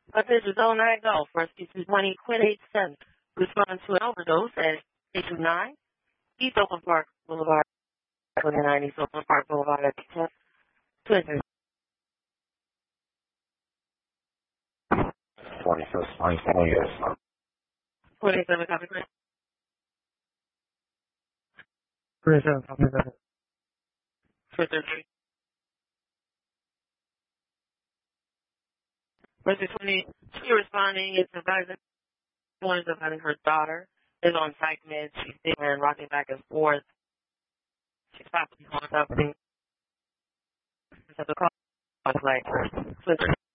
Attention, zone 9 Golf, rescue 220, quit 87. Respond to an overdose at 829 East Oakland Park Boulevard, 29 East Oakland Park Boulevard at 10. 27, yes. 27, copy, Chris. 27, copy that. 433. Rescue 20, she responding is advising warns of having her daughter is on psych meds. She's sitting and rocking back and forth. She's possibly on something. So the call was like,